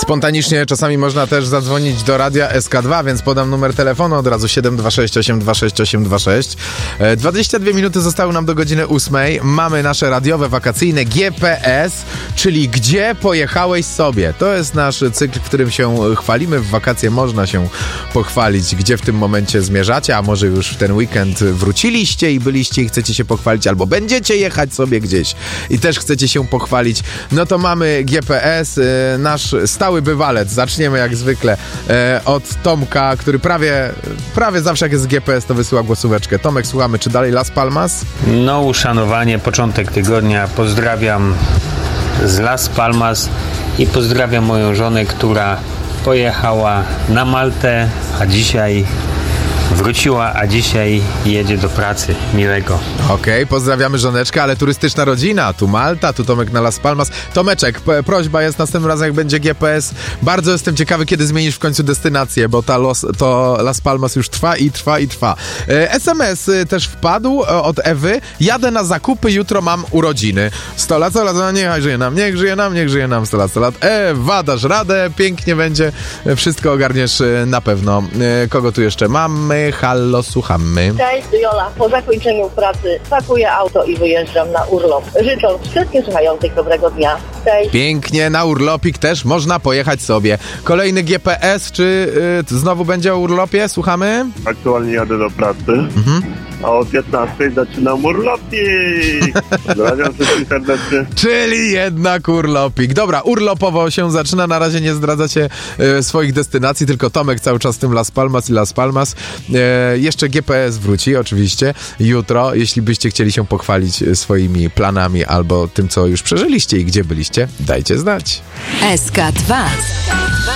Spontanicznie czasami można też zadzwonić do radia SK2, więc podam numer telefonu od razu 726 826 826. 22 minuty zostały nam do godziny 8. Mamy nasze radiowe, wakacyjne GPS, czyli gdzie pojechałeś sobie. To jest nasz cykl, w którym się chwalimy. W wakacje można się pochwalić, gdzie w tym momencie zmierzacie, a może już w ten weekend wróciliście i byliście i chcecie się pochwalić, albo będziecie jechać sobie gdzieś i też chcecie się pochwalić. No to mamy GPS, nasz stały bywalec. Zaczniemy jak zwykle od Tomka, który prawie zawsze jak jest GPS, to wysyła głosóweczkę. Tomek, słuchamy, czy dalej Las Palmas? No, uszanowanie, początek tygodnia. Pozdrawiam z Las Palmas i pozdrawiam moją żonę, która pojechała na Maltę, a dzisiaj wróciła, a dzisiaj jedzie do pracy. Miłego. Okej, pozdrawiamy żoneczkę, ale turystyczna rodzina. Tu Malta, tu Tomek na Las Palmas. Tomeczek, prośba jest następnym razem, jak będzie GPS. Bardzo jestem ciekawy, kiedy zmienisz w końcu destynację, bo to Las Palmas już trwa i trwa i trwa. SMS też wpadł od Ewy. Jadę na zakupy, jutro mam urodziny. 100 lat, niech żyje nam, niech żyje nam, niech żyje nam 100 lat. Ewa, dasz radę, pięknie będzie. Wszystko ogarniesz na pewno. Kogo tu jeszcze mamy? Hallo, słuchamy. Cześć, Jola. Po zakończeniu pracy pakuję auto i wyjeżdżam na urlop. Życząc wszystkim słuchających dobrego dnia. Cześć. Pięknie, na urlopik też można pojechać sobie. Kolejny GPS, czy znowu będzie o urlopie? Słuchamy? Aktualnie jadę do pracy, a o 15 zaczynam urlopik. Pozdrawiam wszystkich serdecznie. Czyli jednak urlopik. Dobra, urlopowo się zaczyna. Na razie nie zdradzacie swoich destynacji, tylko Tomek cały czas w tym Las Palmas i Las Palmas. Jeszcze GPS wróci oczywiście jutro. Jeśli byście chcieli się pochwalić swoimi planami albo tym, co już przeżyliście i gdzie byliście, dajcie znać. SK2